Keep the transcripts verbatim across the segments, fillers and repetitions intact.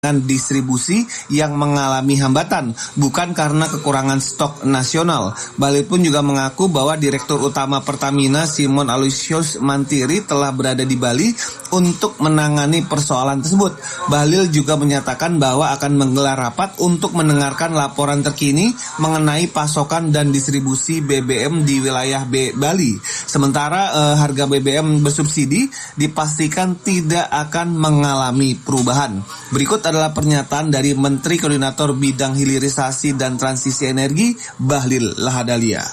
dengan distribusi yang mengalami hambatan, bukan karena kekurangan stok nasional. Bahlil pun juga mengaku bahwa Direktur Utama Pertamina Simon Aloysius Mantiri telah berada di Bali untuk menangani persoalan tersebut. Bahlil juga menyatakan bahwa akan menggelar rapat untuk mendengarkan laporan terkini mengenai pasokan dan distribusi B B M di wilayah B- Bali. Sementara eh, harga B B M bersubsidi dipastikan tidak akan mengalami perubahan. Berikut adalah pernyataan dari Menteri Koordinator Bidang Hilirisasi dan Transisi Energi, Bahlil Lahadalia.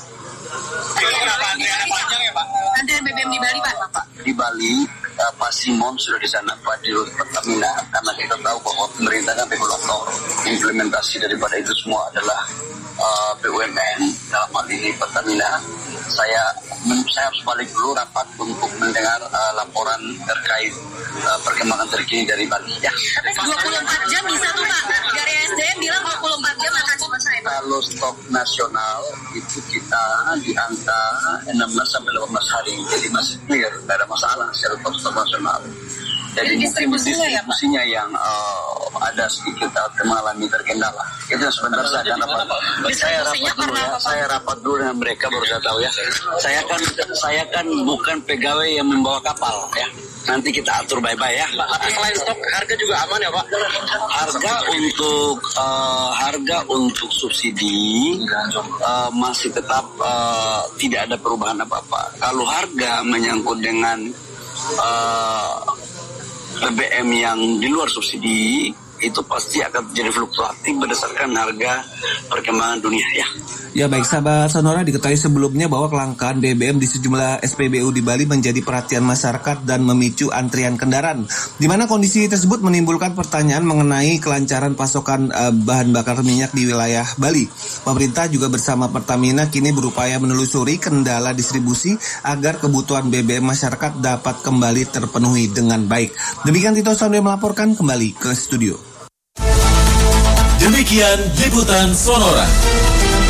Antrian B B M di Bali, Pak? Di Bali, uh, Pak Simon sudah di sana, Pak Dirut Pertamina, karena kita tahu bahwa pemerintah kan regulator. Implementasi daripada itu semua adalah uh, B U M N, dalam hal ini Pertamina. Saya saya harus balik dulu rapat untuk mendengar uh, laporan terkait uh, perkembangan terkini dari Bali. Ya. Tapi dua puluh empat jam bisa tuh, Pak. Dari S D M bilang dua puluh empat jam akan selesai, Pak. Kalau stok nasional itu kita di angka enam belas sampai delapan belas hari, jadi masih clear, tidak ada masalah secara stok nasional. Jadi distribusinya, distribusinya ya, yang uh, ada sedikit uh, mengalami terkendala. Itu sebentar saja rapat. Saya rapat dulu ya. Saya rapat dulu dengan mereka baru saya tahu ya. Saya kan saya kan bukan pegawai yang membawa kapal ya. Nanti kita atur baik-baik ya. Tapi selain stok, harga juga aman ya Pak? Harga untuk uh, harga untuk subsidi uh, masih tetap uh, tidak ada perubahan apa-apa. Kalau harga menyangkut dengan uh, B B M yang di luar subsidi, itu pasti akan terjadi fluktuatif berdasarkan harga perkembangan dunia ya. Ya baik, sahabat Sonora, diketahui sebelumnya bahwa kelangkaan B B M di sejumlah S P B U di Bali menjadi perhatian masyarakat dan memicu antrian kendaraan, di mana kondisi tersebut menimbulkan pertanyaan mengenai kelancaran pasokan uh, bahan bakar minyak di wilayah Bali. Pemerintah juga bersama Pertamina kini berupaya menelusuri kendala distribusi agar kebutuhan B B M masyarakat dapat kembali terpenuhi dengan baik. Demikian Tito Sondre melaporkan, kembali ke studio. Demikian liputan Sonora.